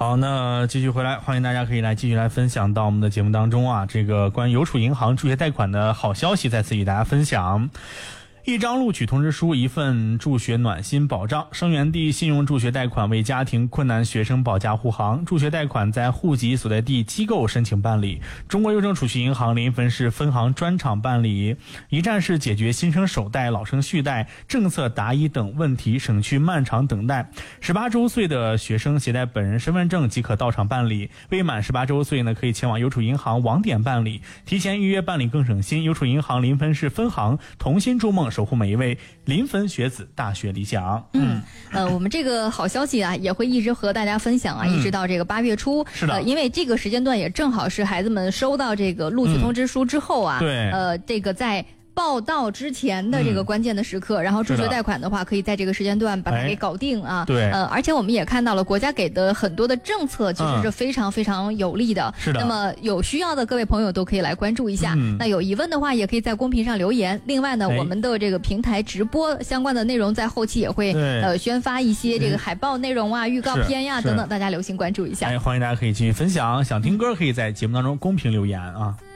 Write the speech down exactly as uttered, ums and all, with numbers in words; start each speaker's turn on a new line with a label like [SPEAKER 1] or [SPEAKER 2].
[SPEAKER 1] 好，那继续回来，欢迎大家可以来继续来分享到我们的节目当中啊，这个关于邮储银行助学贷款的好消息再次与大家分享。一张录取通知书，一份助学暖心保障。生源地信用助学贷款为家庭困难学生保驾护航，助学贷款在户籍所在地机构申请办理，中国邮政储蓄银行临汾市分行专场办理，一站式解决新生首贷、老生续贷、政策答疑等问题，省去漫长等待。十八周岁的学生携带本人身份证即可到场办理，未满十八周岁呢，可以前往邮储银行网点办理，提前预约办理更省心。邮储银行临汾市分行同心筑梦，守护每一位临汾学子大学理想。
[SPEAKER 2] 嗯，呃，我们这个好消息啊，也会一直和大家分享啊，嗯、一直到这个八月初。
[SPEAKER 1] 是的，
[SPEAKER 2] 呃，因为这个时间段也正好是孩子们收到这个录取通知书之后啊，
[SPEAKER 1] 嗯、对，
[SPEAKER 2] 呃，这个在报到之前的这个关键的时刻，嗯、然后助学贷款的话，可以在这个时间段把它给搞定啊。
[SPEAKER 1] 对，
[SPEAKER 2] 呃，而且我们也看到了国家给的很多的政策，其实是非常非常有利的。
[SPEAKER 1] 是的。
[SPEAKER 2] 那么有需要的各位朋友都可以来关注一下。嗯、那有疑问的话，也可以在公屏上留言。另外呢，我们的这个平台直播相关的内容，在后期也会呃宣发一些这个海报内容啊、预告片呀等等，大家留心关注一下。
[SPEAKER 1] 哎，欢迎大家可以继续分享，想听歌可以在节目当中公屏留言啊。